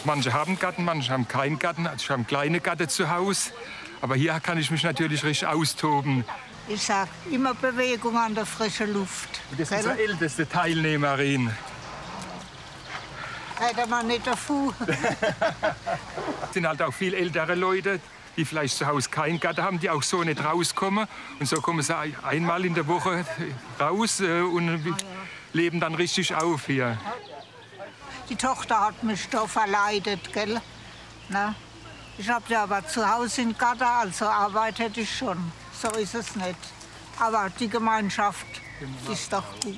Manche haben einen Garten, manche haben keinen Garten. Also ich habe einen kleinen Garten zu Hause. Aber hier kann ich mich natürlich richtig austoben. Ich sage immer Bewegung an der frischen Luft. Und das ist unsere älteste Teilnehmerin. Hätte man nicht davon. Es sind halt auch viele ältere Leute, die vielleicht zu Hause keinen Garten haben, die auch so nicht rauskommen. Und so kommen sie einmal in der Woche raus und leben dann richtig auf hier. Die Tochter hat mich da verleitet, gell? Na? Ich habe ja aber zu Hause in Garten, also arbeitet ich schon. So ist es nicht. Aber die Gemeinschaft ist doch gut.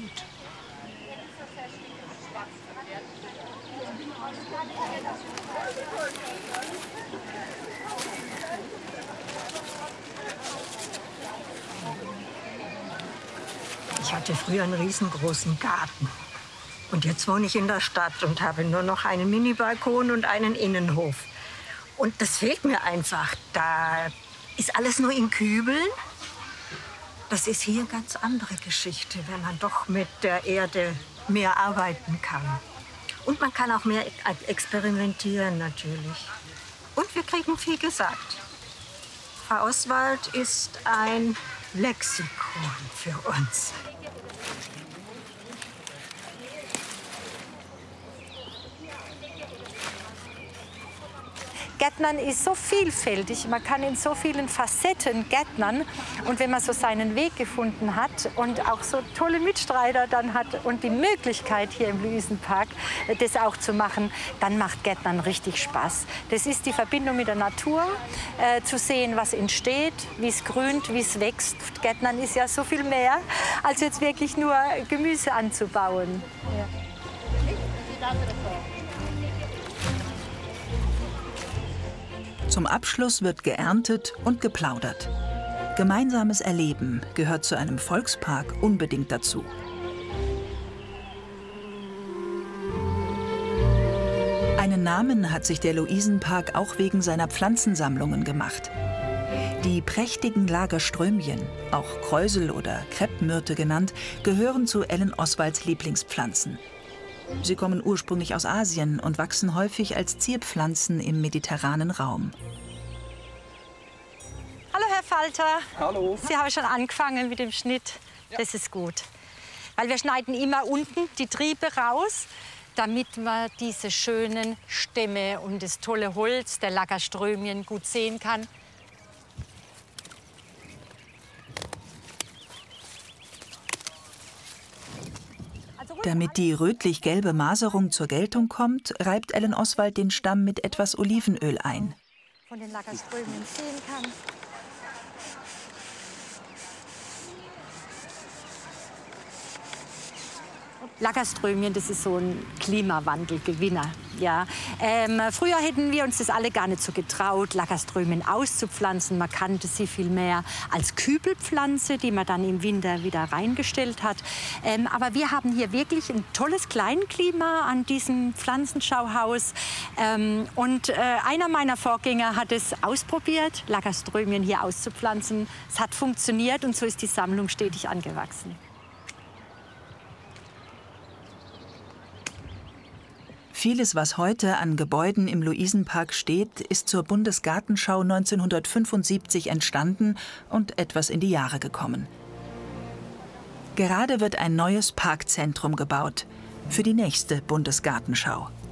Ich hatte früher einen riesengroßen Garten. Und jetzt wohne ich in der Stadt und habe nur noch einen Mini-Balkon und einen Innenhof. Und das fehlt mir einfach. Da ist alles nur in Kübeln. Das ist hier eine ganz andere Geschichte, wenn man doch mit der Erde mehr arbeiten kann. Und man kann auch mehr experimentieren natürlich. Und wir kriegen viel gesagt. Frau Oswald ist ein Lexikon für uns. Gärtnern ist so vielfältig, man kann in so vielen Facetten gärtnern. Und wenn man so seinen Weg gefunden hat und auch so tolle Mitstreiter dann hat und die Möglichkeit hier im Luisenpark das auch zu machen, dann macht Gärtnern richtig Spaß. Das ist die Verbindung mit der Natur, zu sehen, was entsteht, wie es grünt, wie es wächst. Gärtnern ist ja so viel mehr, als jetzt wirklich nur Gemüse anzubauen. Ja. Zum Abschluss wird geerntet und geplaudert. Gemeinsames Erleben gehört zu einem Volkspark unbedingt dazu. Einen Namen hat sich der Luisenpark auch wegen seiner Pflanzensammlungen gemacht. Die prächtigen Lagerströmchen, auch Kräusel oder Kreppmyrte genannt, gehören zu Ellen Oswalds Lieblingspflanzen. Sie kommen ursprünglich aus Asien und wachsen häufig als Zierpflanzen im mediterranen Raum. Hallo Herr Falter. Hallo. Sie haben schon angefangen mit dem Schnitt. Ja. Das ist gut. Weil wir schneiden immer unten die Triebe raus, damit man diese schönen Stämme und das tolle Holz der Lagerströmchen gut sehen kann. Damit die rötlich-gelbe Maserung zur Geltung kommt, reibt Ellen Oswald den Stamm mit etwas Olivenöl ein. Von den Lagerströmchen sehen kann. Lagerströmchen, das ist so ein Klimawandelgewinner. Ja. Früher hätten wir uns das alle gar nicht so getraut, Lagerströmchen auszupflanzen. Man kannte sie viel mehr als Kübelpflanze, die man dann im Winter wieder reingestellt hat. Aber wir haben hier wirklich ein tolles Kleinklima an diesem Pflanzenschauhaus. Einer meiner Vorgänger hat es ausprobiert, Lagerströmchen hier auszupflanzen. Es hat funktioniert und so ist die Sammlung stetig angewachsen. Vieles, was heute an Gebäuden im Luisenpark steht, ist zur Bundesgartenschau 1975 entstanden und etwas in die Jahre gekommen. Gerade wird ein neues Parkzentrum gebaut für die nächste Bundesgartenschau.